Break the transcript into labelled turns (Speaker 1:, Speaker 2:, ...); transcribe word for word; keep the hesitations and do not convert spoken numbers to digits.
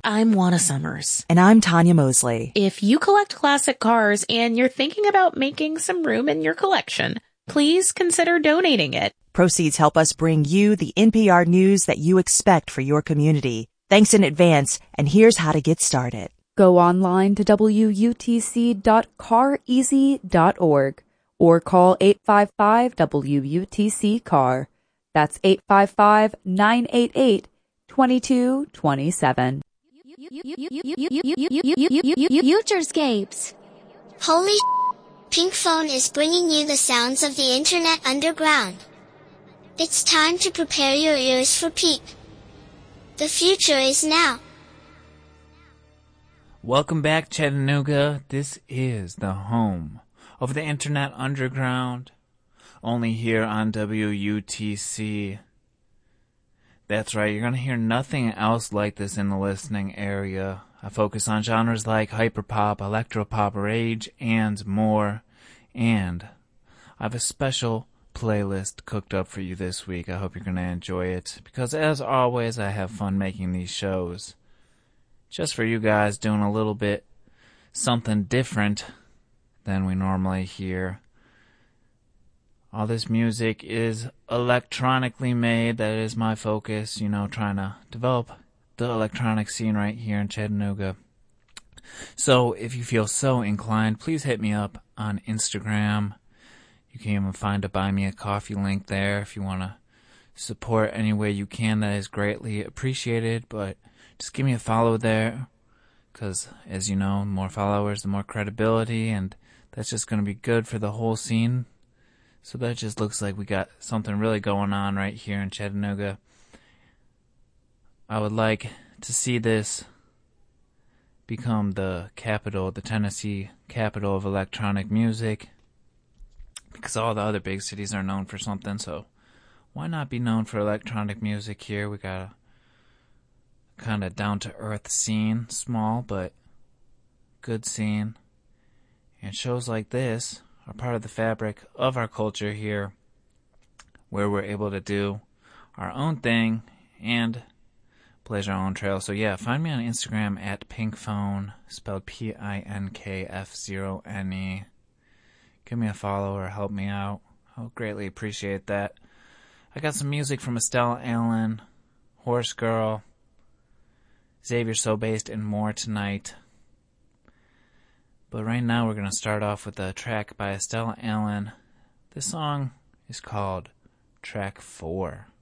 Speaker 1: I'm Juana Summers.
Speaker 2: And I'm Tanya Mosley.
Speaker 1: If you collect classic cars and you're thinking about making some room in your collection, please consider donating it.
Speaker 2: Proceeds help us bring you the N P R news that you expect for your community. Thanks in advance, and here's how to get started.
Speaker 3: Go online to W U T C dot car easy dot org or call eight five five W U T C car. That's eight five five, nine eight eight, two two two seven.
Speaker 4: Futurescapes. Holy Pink Phone is bringing you the sounds of the Internet Underground. It's time to prepare your ears for peak. The future is now.
Speaker 5: Welcome back, Chattanooga. This is the home of the Internet Underground, only here on W U T C. That's right, you're going to hear nothing else like this in the listening area. I focus on genres like hyperpop, electropop, rage, and more. And I have a special playlist cooked up for you this week. I hope you're going to enjoy it, because as always, I have fun making these shows. Just for you guys, doing a little bit something different than we normally hear. All this music is electronically made. That is my focus, you know, trying to develop the electronic scene right here in Chattanooga. So if you feel so inclined, please hit me up on Instagram. You can even find a Buy Me a Coffee link there if you want to support any way you can. That is greatly appreciated, but just give me a follow there, because as you know, the more followers, the more credibility, and that's just going to be good for the whole scene. So that just looks like we got something really going on right here in Chattanooga. I would like to see this become the capital, the Tennessee capital of electronic music, because all the other big cities are known for something, so why not be known for electronic music here? We got a kind of down-to-earth scene, small but good scene, and shows like this are part of the fabric of our culture here, where we're able to do our own thing and blaze our own trail. So yeah, find me on Instagram at pinkphone, spelled P I N K F zero N E. Give me a follow or help me out. I'll greatly appreciate that. I got some music from Estelle Allen, Horse Girl, Xavier Sobased, and more tonight. But right now we're going to start off with a track by Estelle Allen. This song is called Track four.